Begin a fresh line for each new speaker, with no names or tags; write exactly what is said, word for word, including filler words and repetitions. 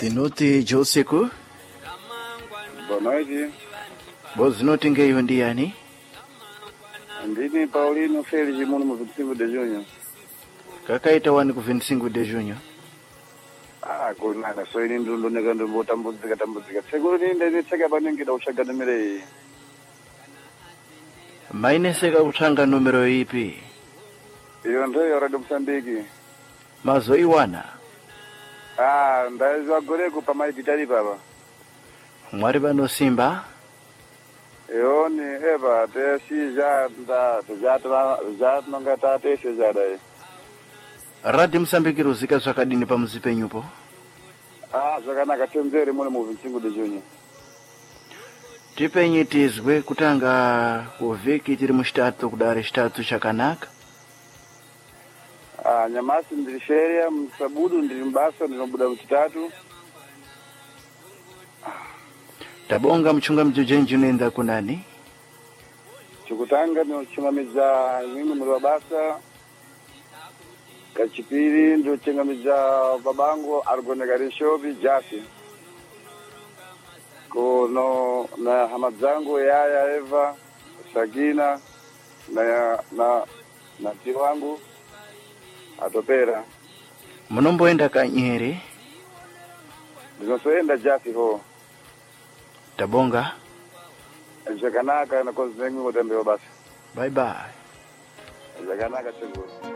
Tinoti Josiku.
Boa noite.
Bozinoti ngeyo ndi yani?
Ndini Paulino Felix muno mu vinte e cinco de junho.
Kakaita wani ku vinte e cinco de junho.
Ah, kunana so ini ndundo nega ndo tambudzika tambudzika. Seguro ni ndine tseka banengi da ushaga numero.
Maine seka utanga numero ipi?
Iyo ndo yo Radio Msambiki.
Mazo iwana.
Ah, ndazwa goreko pa mai bitali baba.
Mwari bano Simba.
Iyo ni eba te si ja nda ja tra ja nonga ta te se ja dai.
Radio Msambiki ruzika zvakadini pamuzipenyupo?
Ah, zvakanaka tenzere muno mu vinte e cinco de junho.
Tipenye tizwe kutanga kuvhiki tiri muchitatu kudare chitatu chakanaka.
Ah, nyamasi ndiri sheria msabudu ndiri mbasa ndinobuda muchitatu.
Tabonga mchunga mjujenji unaenda kunani?
Chikutanga ni chungamiza mimi mwa basa. Kachipiri ndio chungamiza babangu argonegari shobi jasi. Kono na hamadzangu yaya Eva Sagina na na na tiwangu atopera.
Munomboenda Kanyere?
Ndinosoenda jasi ho.
Tabonga.
Jaganaka na kozengu ngotembe basi.
Bye bye.
Jaganaka chungu.